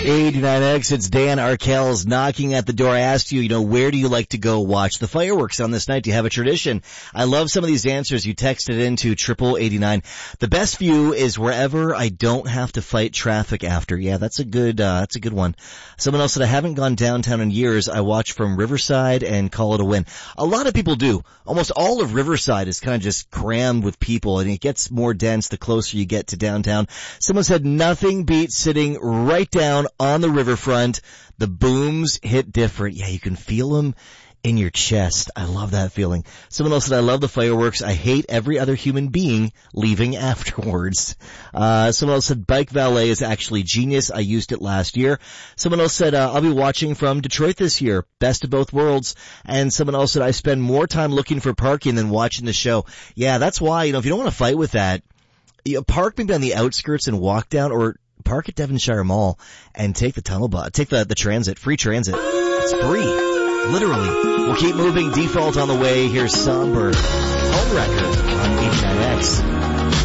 89X, it's Dan Arkell's knocking at the door. I asked you, where do you like to go watch the fireworks on this night? Do you have a tradition? I love some of these answers. You texted into 8889. The best view is wherever I don't have to fight traffic after. Yeah, that's a good one. Someone else said, I haven't gone downtown in years. I watch from Riverside and call it a win. A lot of people do. Almost all of Riverside is kind of just crammed with people, and it gets more dense the closer you get to downtown. Someone said nothing beats sitting right down on the riverfront. The booms hit different. Yeah, you can feel them in your chest. I love that feeling. Someone else said, I love the fireworks. I hate every other human being leaving afterwards. Someone else said, bike valet is actually genius. I used it last year. Someone else said, I'll be watching from Detroit this year. Best of both worlds. And someone else said, I spend more time looking for parking than watching the show. Yeah, that's why, if you don't want to fight with that, park maybe on the outskirts and walk down, or park at Devonshire Mall and take the tunnel bus, take the transit, free transit. It's free. Literally. We'll keep moving. Default on the way. Here's Somber Homewrecker on 89X.